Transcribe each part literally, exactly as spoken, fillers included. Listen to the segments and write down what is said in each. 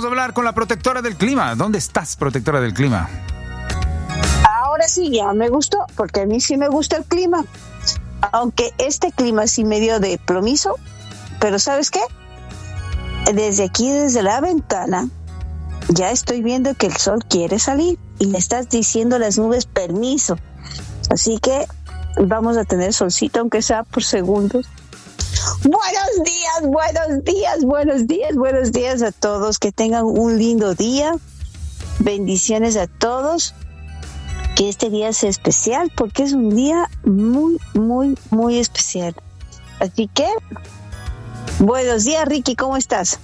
a hablar con la protectora del clima. ¿Dónde estás, protectora del clima? Ahora sí, ya me gustó, porque a mí sí me gusta el clima. Aunque este clima sí me dio de plomizo, pero ¿sabes qué? Desde aquí, desde la ventana, ya estoy viendo que el sol quiere salir y le estás diciendo a las nubes permiso. Así que vamos a tener solcito, aunque sea por segundos. Buenos días, buenos días, buenos días, buenos días a todos. Que tengan un lindo día. Bendiciones a todos. Que este día sea especial porque es un día muy, muy, muy especial. Así que, buenos días, Ricky, ¿cómo estás?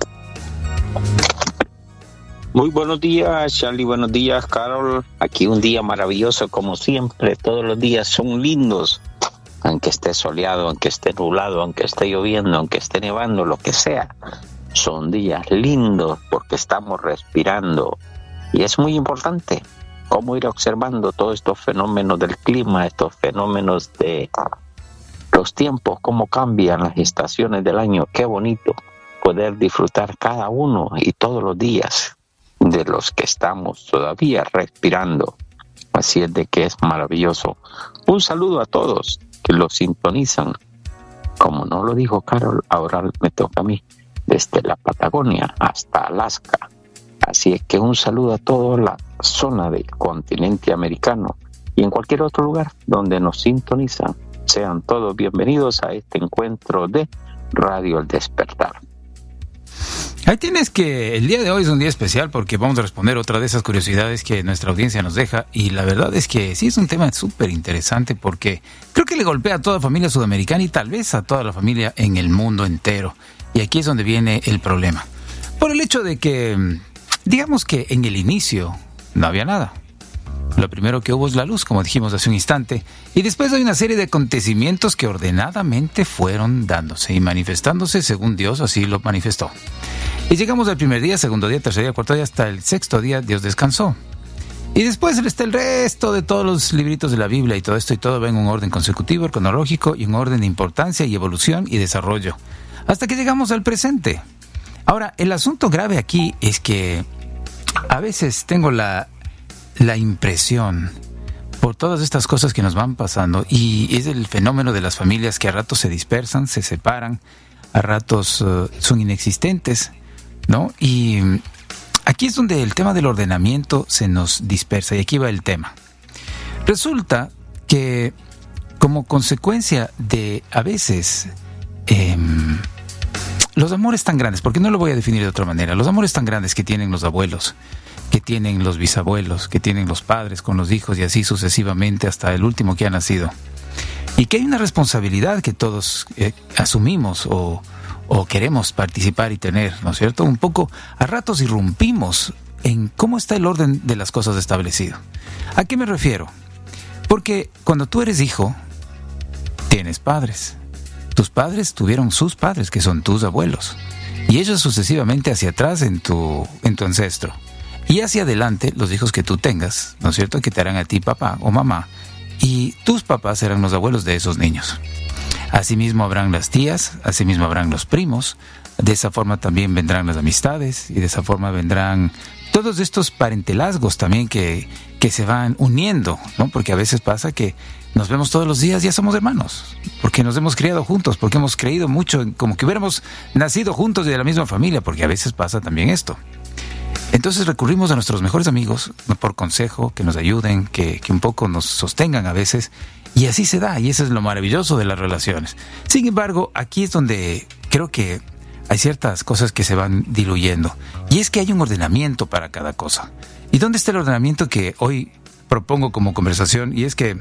Muy buenos días, Charlie, buenos días, Carol. Aquí un día maravilloso, como siempre. Todos los días son lindos, aunque esté soleado, aunque esté nublado, aunque esté lloviendo, aunque esté nevando, lo que sea. Son días lindos porque estamos respirando. Y es muy importante cómo ir observando todos estos fenómenos del clima, estos fenómenos de los tiempos, cómo cambian las estaciones del año. Qué bonito poder disfrutar cada uno y todos los días de los que estamos todavía respirando. Así es de que es maravilloso. Un saludo a todos que lo sintonizan. Como no lo dijo Carol, ahora me toca a mí, desde la Patagonia hasta Alaska. Así es que un saludo a toda la zona del continente americano y en cualquier otro lugar donde nos sintonizan. Sean todos bienvenidos a este encuentro de Radio El Despertar. Ahí tienes que el día de hoy es un día especial porque vamos a responder otra de esas curiosidades que nuestra audiencia nos deja, y la verdad es que sí es un tema súper interesante porque creo que le golpea a toda familia sudamericana y tal vez a toda la familia en el mundo entero. Y aquí es donde viene el problema. Por el hecho de que, digamos que en el inicio no había nada. Lo primero que hubo es la luz, como dijimos hace un instante, y después hay una serie de acontecimientos que ordenadamente fueron dándose y manifestándose según Dios así lo manifestó. Y llegamos al primer día, segundo día, tercer día, cuarto día, hasta el sexto día Dios descansó. Y después está el resto de todos los libritos de la Biblia y todo esto, y todo va en un orden consecutivo, cronológico, y un orden de importancia y evolución y desarrollo, hasta que llegamos al presente. Ahora, el asunto grave aquí es que a veces tengo la... la impresión por todas estas cosas que nos van pasando, y es el fenómeno de las familias que a ratos se dispersan, se separan, a ratos uh, son inexistentes, ¿no? Y aquí es donde el tema del ordenamiento se nos dispersa, y aquí va el tema. Resulta que como consecuencia de a veces eh, los amores tan grandes, porque no lo voy a definir de otra manera, los amores tan grandes que tienen los abuelos, que tienen los bisabuelos, que tienen los padres con los hijos y así sucesivamente hasta el último que ha nacido. Y que hay una responsabilidad que todos eh, asumimos o, o queremos participar y tener, ¿no es cierto? Un poco a ratos irrumpimos en cómo está el orden de las cosas establecido. ¿A qué me refiero? Porque cuando tú eres hijo, tienes padres. Tus padres tuvieron sus padres, que son tus abuelos. Y ellos sucesivamente hacia atrás en tu, en tu ancestro. Y hacia adelante, los hijos que tú tengas, ¿no es cierto?, que te harán a ti papá o mamá, y tus papás serán los abuelos de esos niños. Asimismo habrán las tías, asimismo habrán los primos, de esa forma también vendrán las amistades, y de esa forma vendrán todos estos parentelazgos también que, que se van uniendo, ¿no? Porque a veces pasa que nos vemos todos los días, ya somos hermanos, porque nos hemos criado juntos, porque hemos creído mucho, en, como que hubiéramos nacido juntos y de la misma familia, porque a veces pasa también esto. Entonces recurrimos a nuestros mejores amigos por consejo, que nos ayuden, que, que un poco nos sostengan a veces, y así se da, y eso es lo maravilloso de las relaciones. Sin embargo, aquí es donde creo que hay ciertas cosas que se van diluyendo, y es que hay un ordenamiento para cada cosa. ¿Y dónde está el ordenamiento que hoy propongo como conversación? Y es que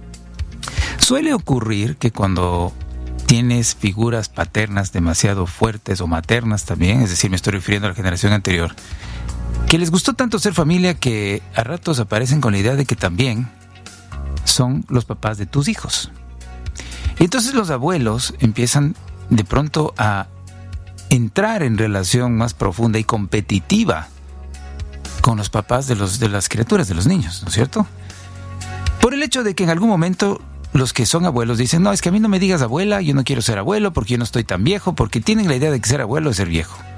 suele ocurrir que cuando tienes figuras paternas demasiado fuertes, o maternas también, es decir, me estoy refiriendo a la generación anterior, que les gustó tanto ser familia que a ratos aparecen con la idea de que también son los papás de tus hijos. Y entonces los abuelos empiezan de pronto a entrar en relación más profunda y competitiva con los papás de, los, de las criaturas, de los niños, ¿no es cierto? Por el hecho de que en algún momento los que son abuelos dicen, no, es que a mí no me digas abuela, yo no quiero ser abuelo porque yo no estoy tan viejo, porque tienen la idea de que ser abuelo es ser viejo.